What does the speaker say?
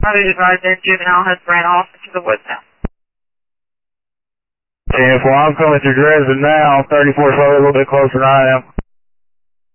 Probably advised that juvenile has ran off into the woods now. And well, I'm coming to Dresden now. 34's probably a little bit closer than I am.